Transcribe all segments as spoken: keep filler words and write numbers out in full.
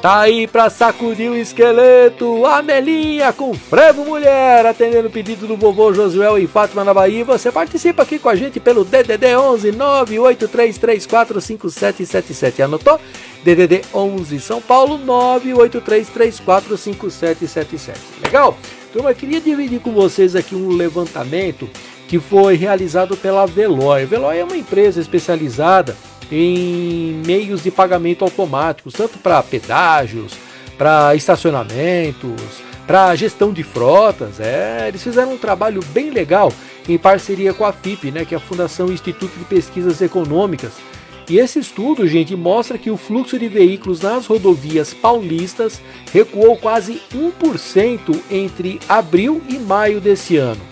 Tá aí pra sacudir o esqueleto, a Melinha com frevo mulher, atendendo o pedido do vovô Josuel em Fátima, na Bahia. Você participa aqui com a gente pelo D D D onze nove oito três três quatro cinco sete sete sete. Anotou? D D D onze São Paulo nove oito três três quatro cinco sete sete sete. Legal? Turma, eu queria dividir com vocês aqui um levantamento que foi realizado pela Veloy. A Veloy é uma empresa especializada em meios de pagamento automáticos, tanto para pedágios, para estacionamentos, para gestão de frotas. É, eles fizeram um trabalho bem legal em parceria com a F I P, né, que é a Fundação Instituto de Pesquisas Econômicas. E esse estudo, gente, mostra que o fluxo de veículos nas rodovias paulistas recuou quase um por cento entre abril e maio desse ano.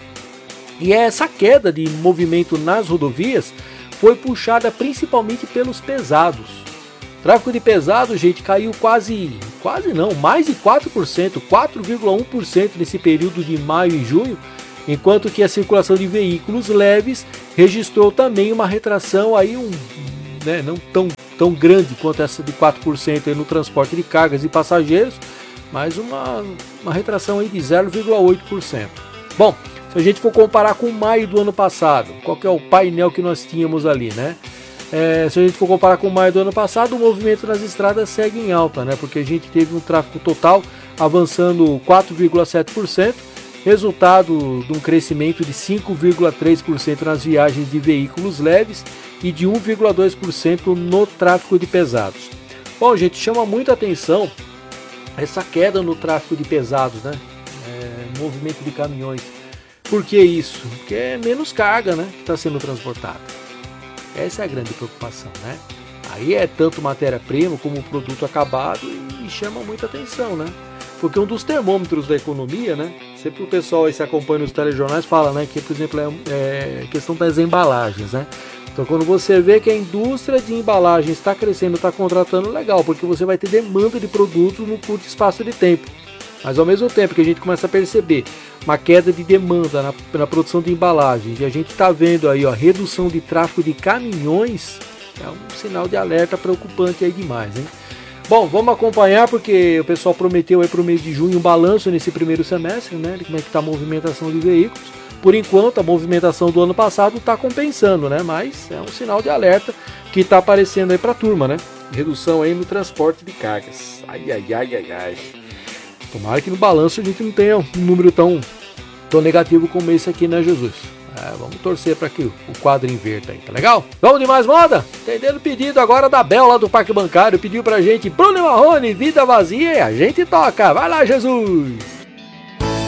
E essa queda de movimento nas rodovias foi puxada principalmente pelos pesados. O tráfego de pesados, gente, caiu quase, quase não, mais de quatro por cento, quatro vírgula um por cento nesse período de maio e junho, enquanto que a circulação de veículos leves registrou também uma retração aí, um, né, não tão, tão grande quanto essa de quatro por cento aí no transporte de cargas e passageiros, mas uma, uma retração aí de zero vírgula oito por cento. Bom, se a gente for comparar com maio do ano passado, qual que é o painel que nós tínhamos ali, né? É, se a gente for comparar com maio do ano passado, o movimento nas estradas segue em alta, né? Porque a gente teve um tráfego total avançando quatro vírgula sete por cento, resultado de um crescimento de cinco vírgula três por cento nas viagens de veículos leves e de um vírgula dois por cento no tráfego de pesados. Bom, gente, chama muita atenção essa queda no tráfego de pesados, né? É, movimento de caminhões. Por que isso? Porque é menos carga, né, que está sendo transportada. Essa é a grande preocupação, né? Aí é tanto matéria-prima como produto acabado e chama muita atenção, né? Porque um dos termômetros da economia, né? Sempre o pessoal aí se acompanha nos telejornais fala, né? Que, por exemplo, é, é questão das embalagens, né? Então, quando você vê que a indústria de embalagens está crescendo, está contratando, legal, porque você vai ter demanda de produtos no curto espaço de tempo. Mas ao mesmo tempo que a gente começa a perceber uma queda de demanda na, na produção de embalagens e a gente está vendo aí, ó, redução de tráfego de caminhões, é um sinal de alerta preocupante aí demais, hein? Bom, vamos acompanhar porque o pessoal prometeu aí para o mês de junho um balanço nesse primeiro semestre, né? De como é que está a movimentação de veículos. Por enquanto, a movimentação do ano passado está compensando, né? Mas é um sinal de alerta que está aparecendo aí para a turma, né? Redução aí no transporte de cargas. Ai, ai, ai, ai, ai. Tomara que no balanço a gente não tenha um número tão, tão negativo como esse aqui, né, Jesus? É, vamos torcer para que o quadro inverta aí, tá legal? Vamos de mais moda? Entendendo o pedido agora da Bel lá do Parque Bancário. Pediu pra gente Bruno Marrone, Vida Vazia, e a gente toca. Vai lá, Jesus!